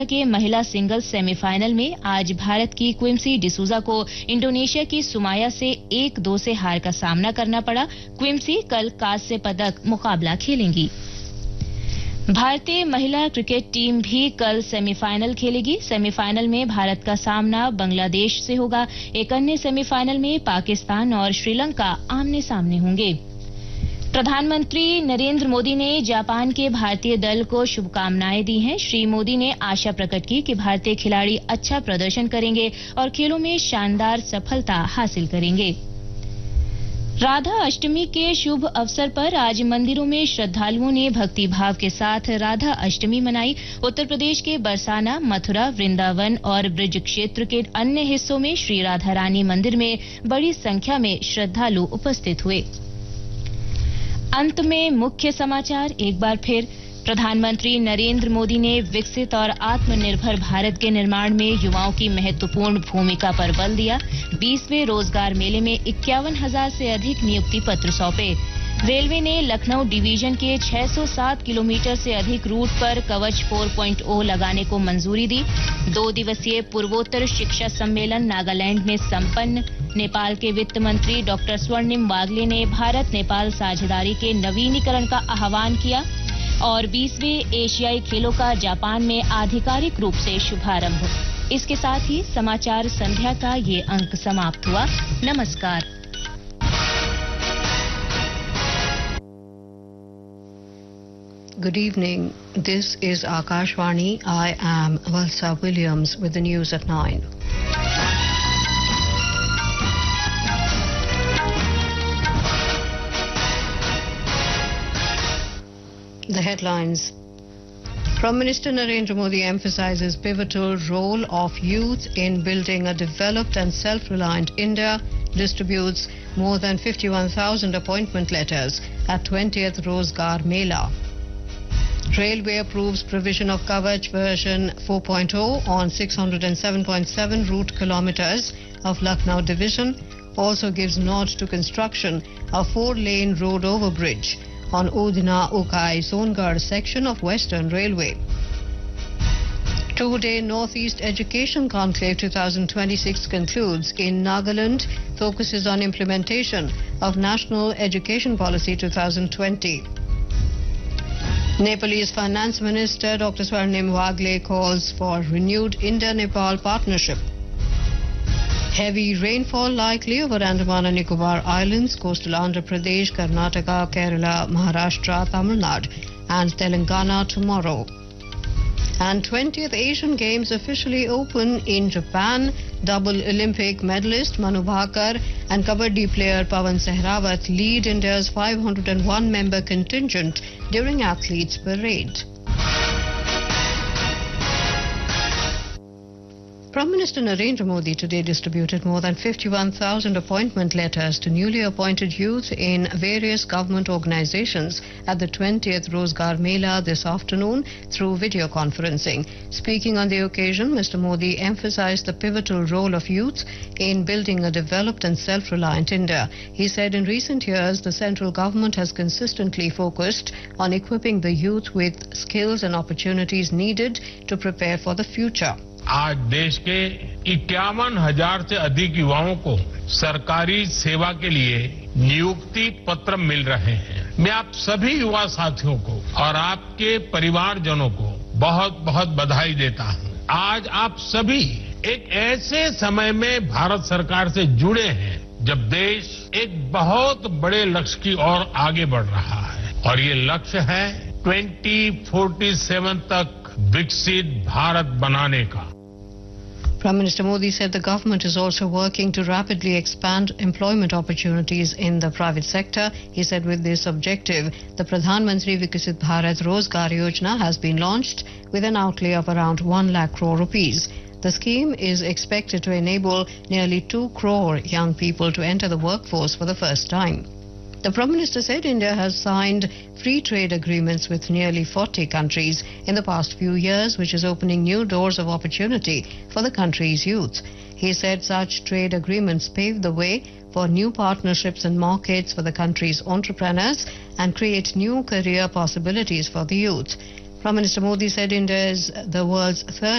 के महिला singles semifinal में आज भारत की क्विम्सी डिसूजा को इंडोनेशिया की सुमाया से 1-2 से हार का सामना करना पड़ा। क्विम्सी कल कांस्य पदक मुकाबला खेलेंगी। भारतीय महिला क्रिकेट टीम भी कल सेमीफाइनल खेलेगी। सेमीफाइनल में भारत का सामना बांग्लादेश से होगा। एक अन्य सेमीफाइनल में पाकिस्तान और श्रीलंका आमने सामने होंगे। प्रधानमंत्री नरेंद्र मोदी ने जापान के भारतीय दल को शुभकामनाएं दी हैं। श्री मोदी ने आशा प्रकट की कि भारतीय खिलाड़ी अच्छा प्रदर्शन करेंगे और खेलों में शानदार सफलता हासिल करेंगे। राधा अष्टमी के शुभ अवसर पर आज मंदिरों में श्रद्धालुओं ने भक्तिभाव के साथ राधा अष्टमी मनाई। उत्तर प्रदेश के बरसाना, मथुरा, वृंदावन और ब्रज क्षेत्र के अन्य हिस्सों में श्री राधा रानी मंदिर में बड़ी संख्या में श्रद्धालु उपस्थित हुए। अंत में मुख्य समाचार एक बार फिर। प्रधानमंत्री नरेंद्र मोदी ने विकसित और आत्मनिर्भर भारत के निर्माण में युवाओं की महत्वपूर्ण भूमिका पर बल दिया। 20वें रोजगार मेले में 51,000 से अधिक नियुक्ति पत्र सौंपे। रेलवे ने लखनऊ डिवीजन के 607 किलोमीटर से अधिक रूट पर कवच 4.0 लगाने को मंजूरी दी। 2 दिवसीय पूर्वोत्तर शिक्षा सम्मेलन नागालैंड में संपन्न। नेपाल के वित्त मंत्री डॉक्टर स्वर्णिम वागले ने भारत नेपाल साझेदारी के नवीनीकरण का आह्वान किया। और 20वें एशियाई खेलों का जापान में आधिकारिक रूप से शुभारंभ। इसके साथ ही समाचार संध्या का ये अंक समाप्त हुआ। नमस्कार। Good evening. This is Akashvani. I am Valsa Williams with the news at 9. The headlines. Prime Minister Narendra Modi emphasizes pivotal role of youth in building a developed and self-reliant India, distributes more than 51,000 appointment letters at 20th Rozgar Mela. Railway approves provision of Kavach version 4.0 on 607.7 route kilometers of Lucknow division. Also gives nod to construction of 4-lane road overbridge on Udina-Ukai Songarh section of Western Railway. 2-day Northeast Education Conclave 2026 concludes in Nagaland, focuses on implementation of National Education Policy 2020. Nepalese Finance Minister Dr. Swarnim Wagle calls for renewed India-Nepal partnership. Heavy rainfall likely over Andaman and Nicobar Islands, coastal Andhra Pradesh, Karnataka, Kerala, Maharashtra, Tamil Nadu and Telangana tomorrow. And 20th Asian Games officially open in Japan. Double Olympic medalist Manu Bhakar and Kabaddi player Pawan Sehrawat lead India's 501-member contingent during athletes' parade. Prime Minister Narendra Modi today distributed more than 51,000 appointment letters to newly appointed youth in various government organizations at the 20th Rozgar Mela this afternoon through video conferencing. Speaking on the occasion, Mr. Modi emphasized the pivotal role of youth in building a developed and self-reliant India. He said in recent years, the central government has consistently focused on equipping the youth with skills and opportunities needed to prepare for the future. आज देश के 51,000 से अधिक युवाओं को सरकारी सेवा के लिए नियुक्ति पत्र मिल रहे हैं। मैं आप सभी युवा साथियों को और आपके परिवारजनों को बहुत बहुत बधाई देता हूं। आज आप सभी एक ऐसे समय में भारत सरकार से जुड़े हैं जब देश एक बहुत बड़े लक्ष्य की ओर आगे बढ़ रहा है और ये लक्ष्य है 2047 तक विकसित भारत बनाने का। Prime Minister Modi said the government is also working to rapidly expand employment opportunities in the private sector. He said with this objective, the Pradhan Mantri Viksit Bharat Rozgar Yojana has been launched with an outlay of around 1 lakh crore rupees. The scheme is expected to enable nearly 2 crore young people to enter the workforce for the first time. The Prime Minister said India has signed free trade agreements with nearly 40 countries in the past few years, which is opening new doors of opportunity for the country's youth. He said such trade agreements pave the way for new partnerships and markets for the country's entrepreneurs and create new career possibilities for the youth. Prime Minister Modi said India is the world's third